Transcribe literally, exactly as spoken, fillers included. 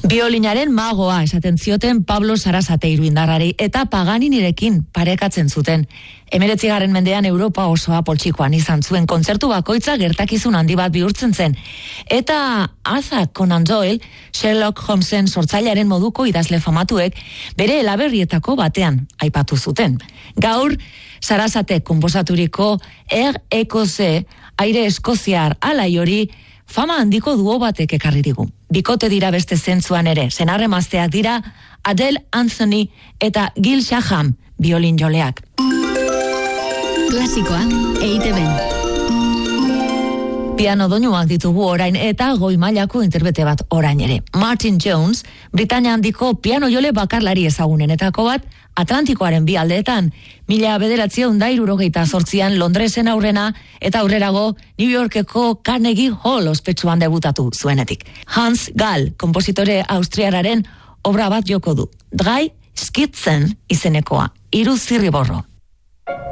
Biolinaren magoa esaten zioten Pablo Sarasate iruindarrari eta Paganinirekin parekatzen zuten. Hemeretzigarren mendean Europa osoa poltsikoan izan zuen kontzertu bakoitza gertakizun handi bat bihurtzen zen. Eta Arthur Conan Doyle, Sherlock Holmesen sortzailearen moduko idazle famatuek bere elaberrietako batean aipatu zuten. Gaur Sarasate konposaturiko Er Ekoze, aire eskoziar alai hori fama handiko duo batek ekarri digu. Bikote dira beste zentzuan ere, senarremazteak dira Adele Anthony eta Gil Shaham, biolin joleak. Klasikoak E I Te Be. Piano doinuak ditugu orain eta goi mailako interbete bat orain ere. Martin Jones, Britania handiko piano jole bakarlari ezagunenetako bat, Atlantikoaren bi aldeetan, mila bederatziehun eta hirurogeita zortzian Londresen aurrena eta aurrerago New Yorkeko Carnegie Hall ospetsuan debutatu zuenetik. Hans Gall, konpositore austriararen obra bat joko du. Drei Skizzen izenekoa, hiru zirriborro.